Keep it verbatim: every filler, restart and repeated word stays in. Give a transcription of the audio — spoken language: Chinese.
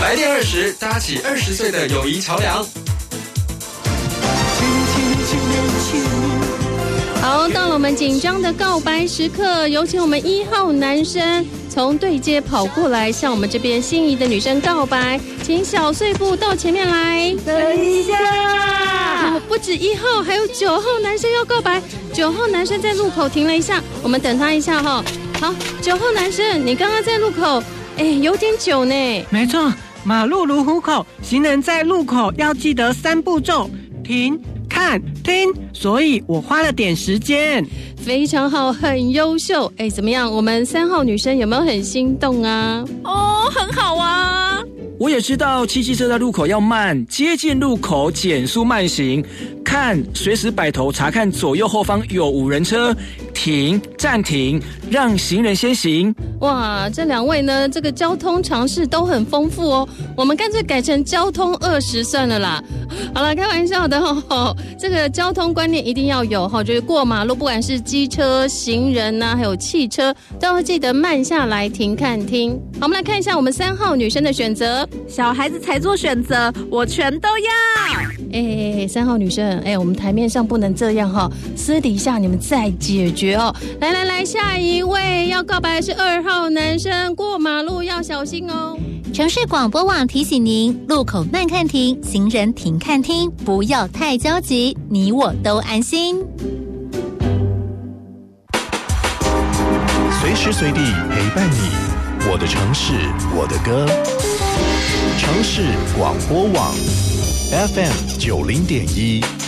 来电二十，搭起二十岁的友谊桥梁。 好，到了我们紧张的告白时刻，有请我们一号男生从对街跑过来，向我们这边心仪的女生告白，请小碎步到前面来。 等一下， 不止一号，还有九号男生要告白。九号男生在路口停了一下，我们等他一下哈。好，九号男生，你刚刚在路口，哎，有点久呢。 没错，马路如虎口，行人在路口要记得三步骤：停、看、听。所以我花了点时间。 非常好，很优秀。哎，怎么样？我们三号女生有没有很心动啊？ 哦，很好啊。 我也知道骑机车在路口要慢，接近路口减速慢行，看随时摆头查看左右后方有无人车，停暂停，让行人先行。 哇，这两位呢，这个交通常识都很丰富哦。我们干脆改成交通二十算了啦。好了，开玩笑的哦。这个交通观念一定要有哈，就是过马路，不管是机车、行人呐、啊，还有汽车，都要记得慢下来停看听。好，我们来看一下我们三号女生的选择。 小孩子才做选择，我全都要。 哎，三号女生，哎，我们台面上不能这样哈，私底下你们再解决哦。来来来，下一位要告白的是二号男生，过马路要小心哦。 城市广播网提醒您：路口慢看停，行人停看听，不要太焦急，你我都安心。 随时随地陪伴你，我的城市，我的歌。城市广播网 F M 九零点一。